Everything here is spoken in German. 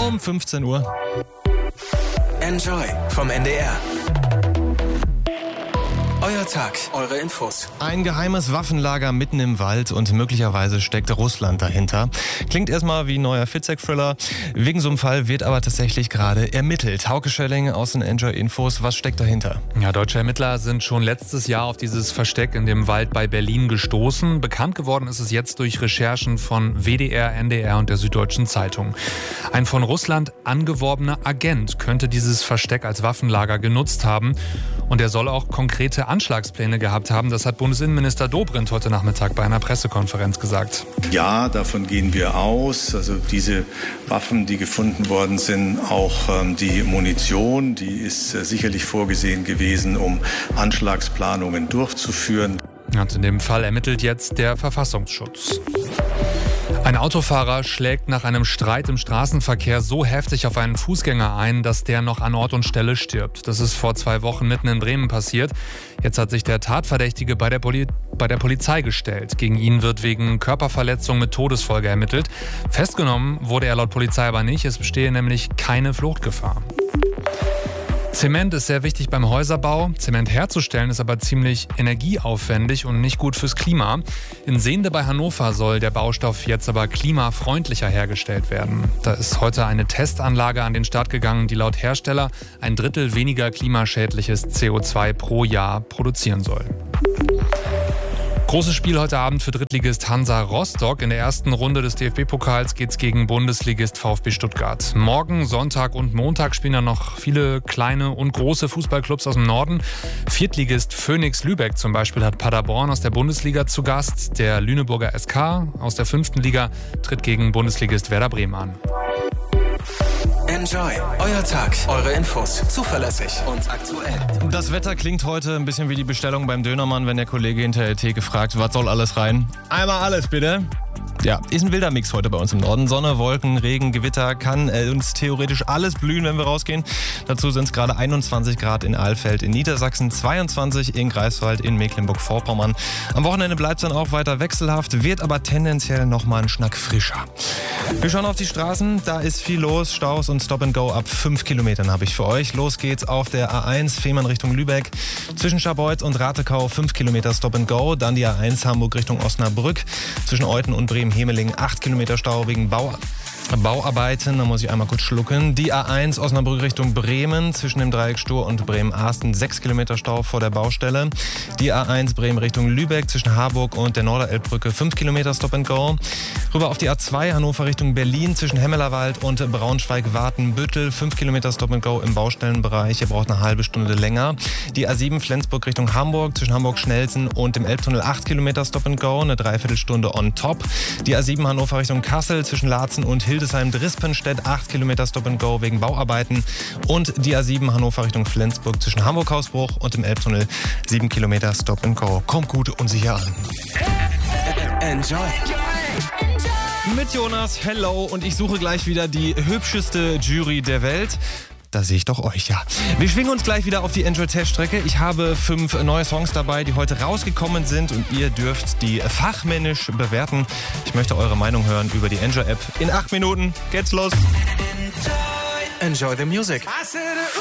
um 15 Uhr. Enjoy vom NDR. Euer Tag, eure Infos. Ein geheimes Waffenlager mitten im Wald und möglicherweise steckt Russland dahinter. Klingt erstmal wie ein neuer Fitzek-Thriller. Wegen so einem Fall wird aber tatsächlich gerade ermittelt. Hauke Schelling aus den Enjoy-Infos. Was steckt dahinter? Ja, deutsche Ermittler sind schon letztes Jahr auf dieses Versteck in dem Wald bei Berlin gestoßen. Bekannt geworden ist es jetzt durch Recherchen von WDR, NDR und der Süddeutschen Zeitung. Ein von Russland angeworbener Agent könnte dieses Versteck als Waffenlager genutzt haben. Und er soll auch konkrete Anschlagspläne gehabt haben. Das hat Bundesinnenminister Dobrindt heute Nachmittag bei einer Pressekonferenz gesagt. Ja, davon gehen wir aus. Also diese Waffen, die gefunden worden sind, auch die Munition, die ist sicherlich vorgesehen gewesen, um Anschlagsplanungen durchzuführen. Und in dem Fall ermittelt jetzt der Verfassungsschutz. Ein Autofahrer schlägt nach einem Streit im Straßenverkehr so heftig auf einen Fußgänger ein, dass der noch an Ort und Stelle stirbt. Das ist vor 2 Wochen mitten in Bremen passiert. Jetzt hat sich der Tatverdächtige bei der Polizei gestellt. Gegen ihn wird wegen Körperverletzung mit Todesfolge ermittelt. Festgenommen wurde er laut Polizei aber nicht. Es bestehe nämlich keine Fluchtgefahr. Zement ist sehr wichtig beim Häuserbau. Zement herzustellen ist aber ziemlich energieaufwendig und nicht gut fürs Klima. In Sehnde bei Hannover soll der Baustoff jetzt aber klimafreundlicher hergestellt werden. Da ist heute eine Testanlage an den Start gegangen, die laut Hersteller 1/3 weniger klimaschädliches CO2 pro Jahr produzieren soll. Großes Spiel heute Abend für Drittligist Hansa Rostock. In der ersten Runde des DFB-Pokals geht's gegen Bundesligist VfB Stuttgart. Morgen, Sonntag und Montag spielen dann noch viele kleine und große Fußballclubs aus dem Norden. Viertligist Phoenix Lübeck zum Beispiel hat Paderborn aus der Bundesliga zu Gast. Der Lüneburger SK aus der 5. Liga tritt gegen Bundesligist Werder Bremen an. Enjoy, euer Tag, eure Infos, zuverlässig und aktuell. Das Wetter klingt heute ein bisschen wie die Bestellung beim Dönermann, wenn der Kollege hinter der Theke fragt, was soll alles rein? Einmal alles bitte. Ja, ist ein wilder Mix heute bei uns im Norden. Sonne, Wolken, Regen, Gewitter, kann uns theoretisch alles blühen, wenn wir rausgehen. Dazu sind es gerade 21 Grad in Alfeld in Niedersachsen, 22 in Greifswald in Mecklenburg-Vorpommern. Am Wochenende bleibt es dann auch weiter wechselhaft, wird aber tendenziell nochmal einen Schnack frischer. Wir schauen auf die Straßen, da ist viel los, Staus und Stop-and-Go ab 5 Kilometern habe ich für euch. Los geht's auf der A1 Fehmarn Richtung Lübeck, zwischen Scharbeutz und Ratekau 5 Kilometer Stop-and-Go, dann die A1 Hamburg Richtung Osnabrück, zwischen Euthen und Bremen-Hemeling 8 Kilometer Stau wegen Bauarbeiten, da muss ich einmal kurz schlucken. Die A1 Osnabrück Richtung Bremen, zwischen dem Dreieck Stur und Bremen-Arsten 6 Kilometer Stau vor der Baustelle. Die A1 Bremen Richtung Lübeck, zwischen Harburg und der Norderelbbrücke 5 Kilometer Stop-and-Go. Rüber auf die A2 Hannover Richtung Berlin, zwischen Hemmelerwald und Braunschweig-Wartenbüttel 5 Kilometer Stop-and-Go im Baustellenbereich. Ihr braucht eine halbe Stunde länger. Die A7 Flensburg Richtung Hamburg, zwischen Hamburg-Schnelsen und dem Elbtunnel 8 Kilometer Stop-and-Go, eine Dreiviertelstunde on top. Die A7 Hannover Richtung Kassel, zwischen Laatzen und Hildesheim-Drispenstedt 8 Kilometer Stop-and-Go wegen Bauarbeiten. Und die A7 Hannover Richtung Flensburg, zwischen Hamburg-Hausbruch und dem Elbtunnel 7 Kilometer Stop-and-Go. Kommt gut und sicher an. Enjoy. Mit Jonas, hello, und ich suche gleich wieder die hübscheste Jury der Welt. Da sehe ich doch euch, ja. Wir schwingen uns gleich wieder auf die Enjoy-Test-Strecke. Ich habe 5 neue Songs dabei, die heute rausgekommen sind und ihr dürft die fachmännisch bewerten. Ich möchte eure Meinung hören über die Enjoy-App. In 8 Minuten geht's los. Enjoy the music.